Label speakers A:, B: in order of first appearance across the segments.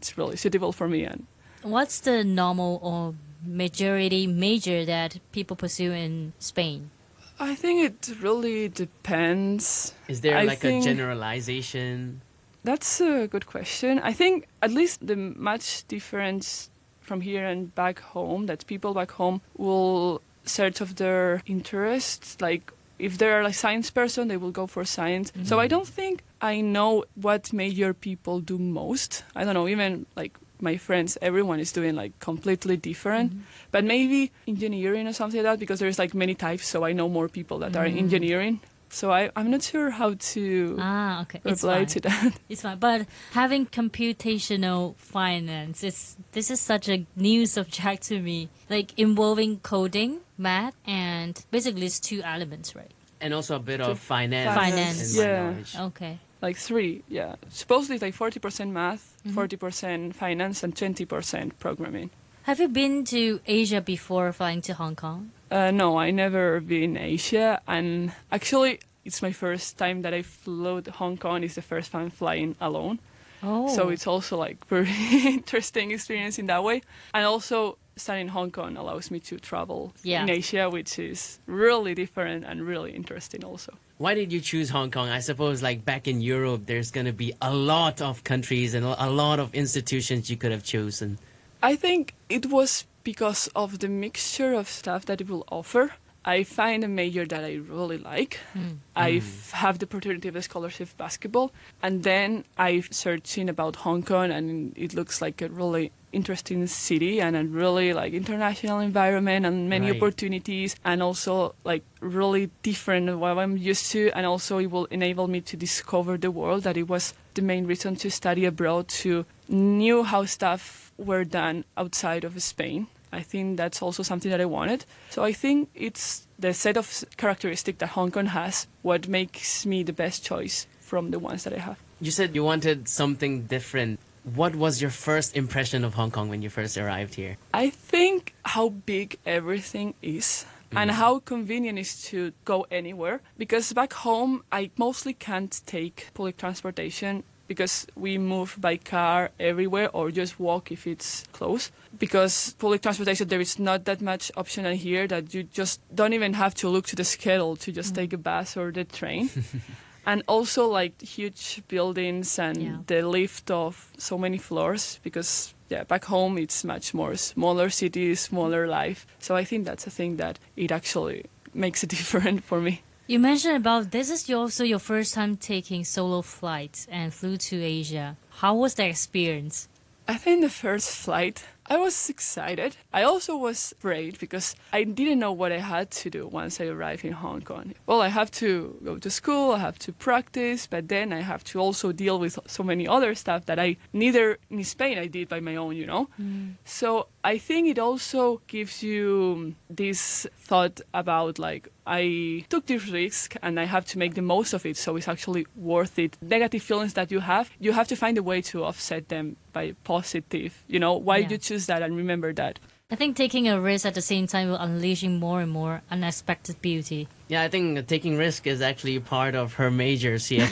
A: it's really suitable for me. And
B: What's the normal or majority major that people pursue in Spain?
A: I think it really depends.
C: Is there
A: I
C: like a
A: think
C: generalization?
A: That's a good question. I think at least the much difference from here and back home, that people back home will search of their interests. Like if they're a science person, they will go for science. So I don't think I know what major people do most. I don't know, even like my friends, everyone is doing like completely different. But maybe engineering or something like that, because there's like many types, so I know more people that are in engineering. So I'm not sure how to
B: Okay.
A: reply to that.
B: It's fine. But having computational finance, this is such a new subject to me. Like involving coding, math, and basically it's two elements, right?
C: And also a bit of finance,
B: Finance.
C: in my
A: Yeah.
C: knowledge.
B: Okay.
A: Like three, yeah. Supposedly it's like 40% math, 40% finance, and 20% programming.
B: Have you been to Asia before flying to Hong Kong?
A: No, I never been Asia, and actually it's my first time that I flew to Hong Kong. It's the first time flying alone.
B: Oh.
A: So it's also like very interesting experience in that way. And also studying in Hong Kong allows me to travel in Asia, which is really different and really interesting also.
C: Why did you choose Hong Kong? I suppose like back in Europe, there's going to be a lot of countries and a lot of institutions you could have chosen.
A: I think it was because of the mixture of stuff that it will offer. I find a major that I really like. I have the opportunity of a scholarship basketball. And then I searching about Hong Kong, and it looks like a really interesting city and a really like international environment and many
C: Right.
A: opportunities, and also like really different than what I'm used to. And also it will enable me to discover the world. That it was the main reason to study abroad, to knew how stuff were done outside of Spain. I think that's also something that I wanted. So I think it's the set of characteristics that Hong Kong has what makes me the best choice from the ones that I have.
C: You said you wanted something different. What was your first impression of Hong Kong when you first arrived here?
A: I think how big everything is and how convenient it is to go anywhere. Because back home, I mostly can't take public transportation because we move by car everywhere or just walk if it's close. Because public transportation, there is not that much option in here that you just don't even have to look to the schedule to just take a bus or the train. And also like huge buildings and the lift of so many floors because back home it's much more smaller city, smaller life. So I think that's a thing that it actually makes it different for me.
B: You mentioned about this is also your first time taking solo flights and flew to Asia. How was the experience?
A: I think the first flight, I was excited. I also was afraid because I didn't know what I had to do once I arrived in Hong Kong. Well, I have to go to school, I have to practice, but then I have to also deal with so many other stuff that I neither in Spain I did by my own, you know? So I think it also gives you this thought about like, I took this risk and I have to make the most of it, so it's actually worth it. Negative feelings that you have to find a way to offset them by positive. You know, why you choose that and remember that.
B: I think taking a risk at the same time will unleashing more and more unexpected beauty.
C: Yeah, I think taking risk is actually part of her major, CF.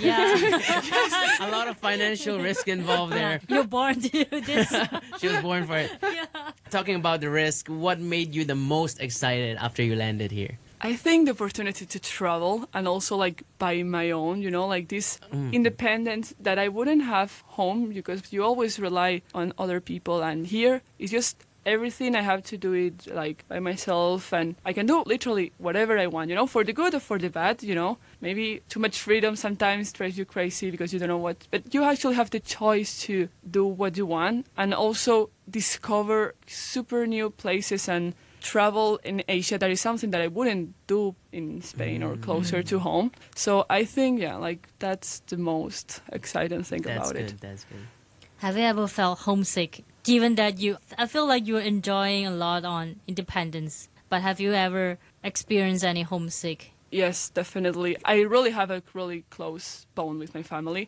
B: Yeah.
C: A lot of financial risk involved there.
B: You're born to do this.
C: She was born for it. Talking about the risk, what made you the most excited after you landed here?
A: I think the opportunity to travel and also like by my own, you know, like this independence that I wouldn't have home because you always rely on other people. And here it's just everything I have to do it like by myself, and I can do literally whatever I want, you know, for the good or for the bad, you know. Maybe too much freedom sometimes drives you crazy because you don't know what, but you actually have the choice to do what you want and also discover super new places and travel in Asia. That is something that I wouldn't do in Spain or closer to home. So I think, like that's the most exciting thing about it.
C: That's good.
B: Have you ever felt homesick? Given that I feel like you're enjoying a lot on independence, but have you ever experienced any homesick?
A: Yes, definitely. I really have a really close bond with my family.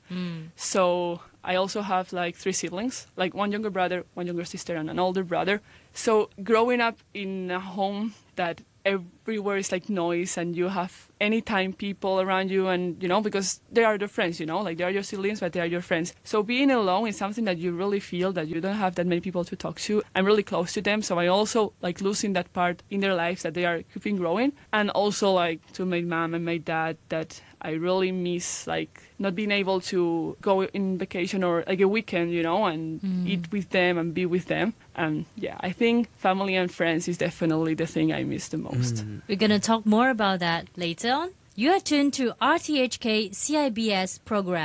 A: So I also have like 3 siblings, like 1 younger brother, 1 younger sister, and an older brother. So growing up in a home that everywhere is like noise and you have anytime people around you, and because they are your friends, like they are your siblings, but they are your friends. So being alone is something that you really feel that you don't have that many people to talk to. I'm really close to them, so I also like losing that part in their lives that they are keeping growing. And also like to my mom and my dad, that I really miss, like not being able to go in vacation or like a weekend, and eat with them and be with them. And yeah, I think family and friends is definitely the thing I miss the most.
B: We're going to talk more about that later on. You are tuned to RTHK CIBS program.